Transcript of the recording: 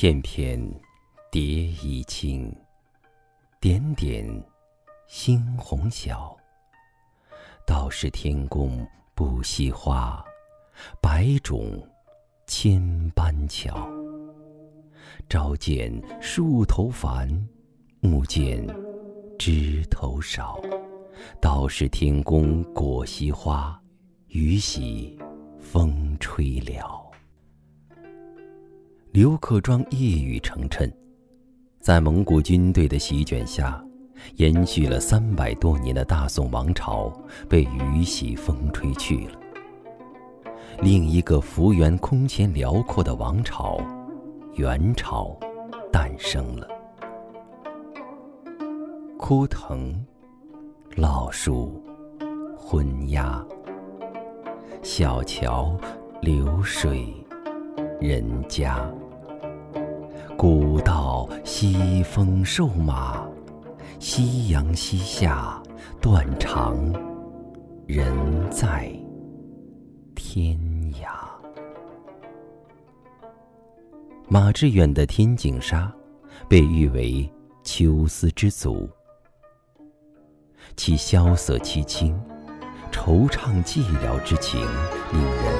片片蝶衣轻，点点猩红小。道是天公不惜花，百种千般巧。朝见树头繁，暮见枝头少。道是天公果惜花，雨喜风吹了。刘克庄一语成谶，在蒙古军队的席卷下，延续了300多年的大宋王朝被雨洗风吹去了。另一个幅员空前辽阔的王朝元朝诞生了。枯藤老树昏鸦，小桥流水人家。古道西风瘦马，夕阳西下断肠人在天涯。马致远的《天净沙》被誉为秋思之祖，其萧瑟凄清、惆怅寂寥之情令人